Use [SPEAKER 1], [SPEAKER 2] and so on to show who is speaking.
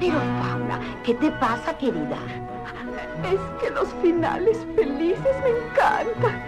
[SPEAKER 1] Pero, Fauna, ¿qué te pasa, querida?
[SPEAKER 2] Es que los finales felices me encantan.